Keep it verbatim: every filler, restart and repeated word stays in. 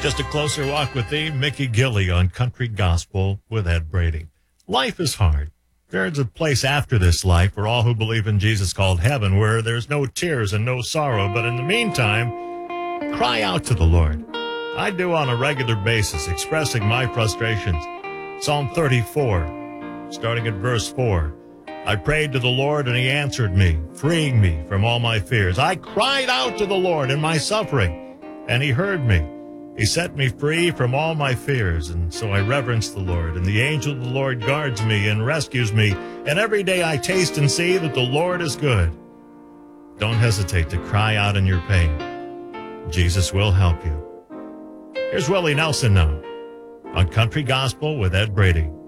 Just a closer walk with thee, Mickey Gilley on Country Gospel with Ed Brady. Life is hard. There's a place after this life for all who believe in Jesus called heaven, where there's no tears and no sorrow. But in the meantime, cry out to the Lord. I do on a regular basis, expressing my frustrations. Psalm thirty-four, starting at verse four. I prayed to the Lord, and he answered me, freeing me from all my fears. I cried out to the Lord in my suffering, and he heard me. He set me free from all my fears, and so I reverence the Lord. And the angel of the Lord guards me and rescues me. And every day I taste and see that the Lord is good. Don't hesitate to cry out in your pain. Jesus will help you. Here's Willie Nelson now on Country Gospel with Ed Brady.